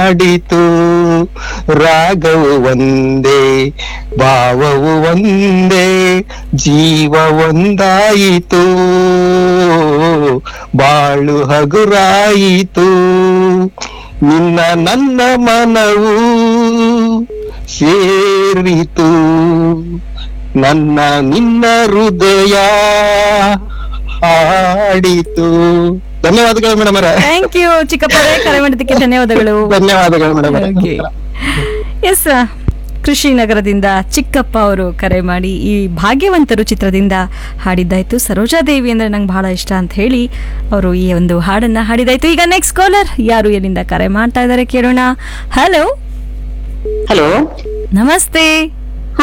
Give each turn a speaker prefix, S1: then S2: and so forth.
S1: ಆಡಿತು ರಾಗವು ಒಂದೇ ಭಾವವು ಒಂದೇ ಜೀವ ಒಂದಾಯಿತು ಬಾಳು ಹಗುರಾಯಿತು ನಿನ್ನ ನನ್ನ ಮನವು ಸೇರಿತು ನನ್ನ ನಿನ್ನ ಹೃದಯ ಹಾಡಿತು. ಧನ್ಯವಾದಗಳು ಮೇಡಮ್ ಅವರೇ.
S2: ಥ್ಯಾಂಕ್ ಯು ಚಿಕ್ಕಪ್ಪರೇ, ಕರೆ ಮಾಡಿದ್ದಕ್ಕೆ ಧನ್ಯವಾದಗಳು.
S1: ಧನ್ಯವಾದಗಳು ಮೇಡಮ್ ಅವರೇ.
S2: ಎಸ್, ಕೃಷಿನಗರದಿಂದ ಚಿಕ್ಕಪ್ಪ ಅವರು ಕರೆ ಮಾಡಿ ಈ ಭಾಗ್ಯವಂತರು ಚಿತ್ರದಿಂದ ಹಾಡಿದ್ದಾಯ್ತು. ಸರೋಜಾದೇವಿ ಅಂದ್ರೆ ನಂಗೆ ಬಹಳ ಇಷ್ಟ ಅಂತ ಹೇಳಿ ಅವರು ಈ ಒಂದು ಹಾಡನ್ನ ಹಾಡಿದಾಯ್ತು. ಈಗ ನೆಕ್ಸ್ಟ್ ಕಾಲರ್ ಯಾರು ಎಲ್ಲಿಂದ ಕರೆ ಮಾಡ್ತಾ ಇದ್ದಾರೆ ಕೇಳೋಣ. ಹಲೋ.
S3: ಹಲೋ,
S2: ನಮಸ್ತೆ.